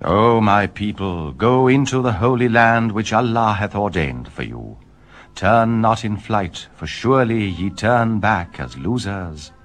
O my people, go into the holy land which Allah hath ordained for you. Turn not in flight, for surely ye turn back as losers.